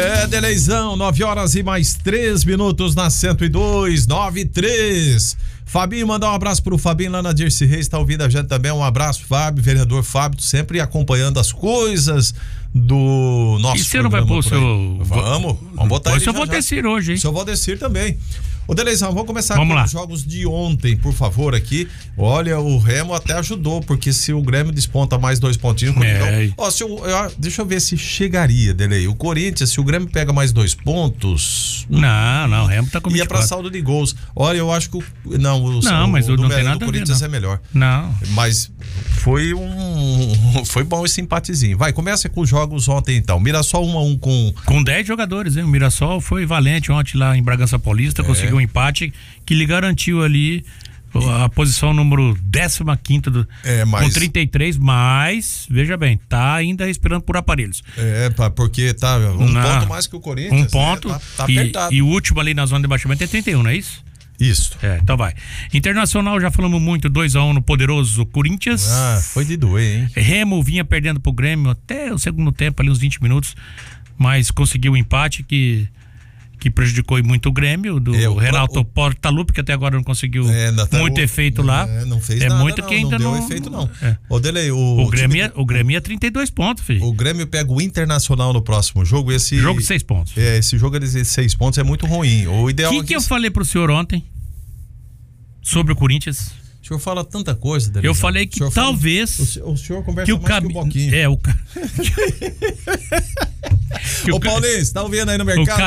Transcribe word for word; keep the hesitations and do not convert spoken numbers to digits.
É, Deleizão, nove horas e mais três minutos na cento e dois, nove e três. Fabinho, mandar um abraço pro Fabinho lá na Dirce Reis, tá ouvindo a gente também. Um abraço, Fábio, vereador Fábio, sempre acompanhando as coisas do nosso E você não vai pôr o seu... Vamos, vamos botar ele. ele Seu Valdecir hoje, hein? Seu Valdecir também. Ô, Deleizão, vamos começar vamos com lá. os jogos de ontem, por favor, aqui. Olha, o Remo até ajudou, porque se o Grêmio desponta mais dois pontinhos, é. então, ó, se eu, eu, deixa eu ver se chegaria, Delei. O Corinthians, se o Grêmio pega mais dois pontos... Não, não, o Remo tá com vinte e quatro. Ia pra saldo de gols. Olha, eu acho que o... Não, o, não, o, mas o não do, tem nada do a ver, Corinthians não. é melhor. Não. Mas foi um... Foi bom esse empatezinho. Vai, começa com os jogos ontem, então. Mirassol um a um com... Com dez jogadores, hein? O Mirassol foi valente ontem lá em Bragança Paulista, é. conseguiu um empate que lhe garantiu ali a posição número décima quinta do, é, mas... com trinta e três, mas, veja bem, tá ainda respirando por aparelhos. É, porque tá um não, ponto mais que o Corinthians. Um ponto, né? tá, tá e, apertado. E o último ali na zona de baixamento é trinta e um, não é isso? Isso. É, então vai. Internacional, já falamos muito, dois a um no poderoso Corinthians. Ah, foi de doer, hein? Remo vinha perdendo pro Grêmio até o segundo tempo, ali uns vinte minutos, mas conseguiu o um empate que... que prejudicou muito o Grêmio, do é, o, Renato o... Portaluppi, que até agora não conseguiu é, tá muito o... efeito é, lá. Não fez é nada, muito não, que ainda não não... deu efeito, não. É. O, Delei, o, o, Grêmio, time... é, o Grêmio é trinta e dois pontos, filho. O Grêmio pega o Internacional no próximo jogo. Esse jogo de seis pontos. É, esse jogo de seis pontos é muito ruim. O ideal que, é que que eu falei pro senhor ontem sobre o Corinthians? O senhor fala tanta coisa, Delei. Eu falei que talvez... Fala... O, senhor, o senhor conversa que o mais cab... que o Boquinha. É, o... Ô, Paulinho, você tá ouvindo aí no mercado?